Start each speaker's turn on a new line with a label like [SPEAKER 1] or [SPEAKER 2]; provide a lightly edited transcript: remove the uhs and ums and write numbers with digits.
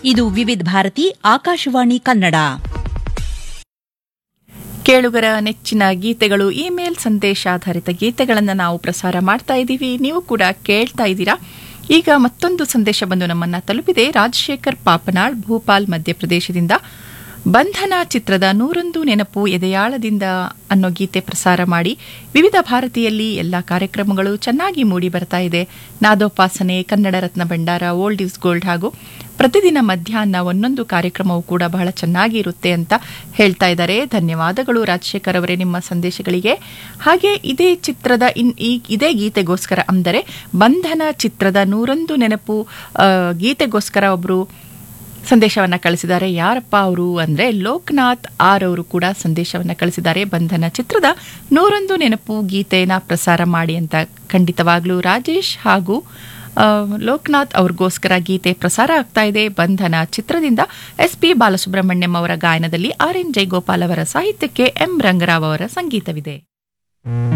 [SPEAKER 1] ಇದು ವಿವಿಧ ಭಾರತಿ ಆಕಾಶವಾಣಿ ಕನ್ನಡ.
[SPEAKER 2] ಕೇಳುಗರ ನೆಚ್ಚಿನ ಗೀತೆಗಳು ಇಮೇಲ್ ಸಂದೇಶಾಧಾರಿತ ಗೀತೆಗಳನ್ನು ನಾವು ಪ್ರಸಾರ ಮಾಡ್ತಾ ಇದ್ದೀವಿ. ನೀವು ಕೂಡ ಕೇಳ್ತಾ ಇದ್ದೀರಾ. ಈಗ ಮತ್ತೊಂದು ಸಂದೇಶ ಬಂದು ನಮ್ಮನ್ನ ತಲುಪಿದೆ. ರಾಜಶೇಖರ್ ಪಾಪನಾಳ್, ಭೂಪಾಲ್, ಮಧ್ಯಪ್ರದೇಶದಿಂದ ಬಂಧನ ಚಿತ್ರದ 101 ನೆನಪು ಎದೆಯಾಳದಿಂದ ಅನ್ನೋ ಗೀತೆ ಪ್ರಸಾರ ಮಾಡಿ ವಿವಿಧ ಭಾರತೀಯಲ್ಲಿ ಎಲ್ಲ ಕಾರ್ಯಕ್ರಮಗಳು ಚೆನ್ನಾಗಿ ಮೂಡಿ ಬರ್ತಾ ಇದೆ. ನಾದೋಪಾಸನೆ, ಕನ್ನಡ ರತ್ನ ಭಂಡಾರ, ಓಲ್ಡ್ ಇಸ್ ಗೋಲ್ಡ್ ಹಾಗೂ ಪ್ರತಿದಿನ ಮಧ್ಯಾಹ್ನ ಒಂದೊಂದು ಕಾರ್ಯಕ್ರಮವೂ ಕೂಡ ಬಹಳ ಚೆನ್ನಾಗಿ ಇರುತ್ತೆ ಅಂತ ಹೇಳ್ತಾ ಇದ್ದಾರೆ. ಧನ್ಯವಾದಗಳು ರಾಜಶೇಖರ್ ಅವರೇ ನಿಮ್ಮ ಸಂದೇಶಗಳಿಗೆ. ಹಾಗೆ ಇದೇ ಚಿತ್ರದ ಇದೇ ಗೀತೆಗೋಸ್ಕರ ಅಂದರೆ ಬಂಧನ ಚಿತ್ರದ 101 ನೆನಪು ಗೀತೆಗೋಸ್ಕರ ಒಬ್ರು ಸಂದೇಶವನ್ನ ಕಳಿಸಿದ್ದಾರೆ. ಯಾರಪ್ಪ ಅವರು ಅಂದ್ರೆ ಲೋಕನಾಥ್ ಆರ್ ಅವರು ಕೂಡ ಸಂದೇಶವನ್ನ ಕಳಿಸಿದ್ದಾರೆ. ಬಂಧನ ಚಿತ್ರದ 101 ನೆನಪು ಗೀತೆನ ಪ್ರಸಾರ ಮಾಡಿ ಅಂತ. ಖಂಡಿತವಾಗ್ಲೂ ರಾಜೇಶ್ ಹಾಗೂ ಲೋಕನಾಥ್ ಅವ್ರಿಗೋಸ್ಕರ ಗೀತೆ ಪ್ರಸಾರ ಆಗ್ತಾ ಇದೆ. ಬಂಧನ ಚಿತ್ರದಿಂದ SP ಬಾಲಸುಬ್ರಹ್ಮಣ್ಯಂ ಅವರ ಗಾಯನದಲ್ಲಿ RN ಜಯಗೋಪಾಲ್ ಅವರ ಸಾಹಿತ್ಯಕ್ಕೆ M ರಂಗರಾವ್ ಅವರ ಸಂಗೀತವಿದೆ.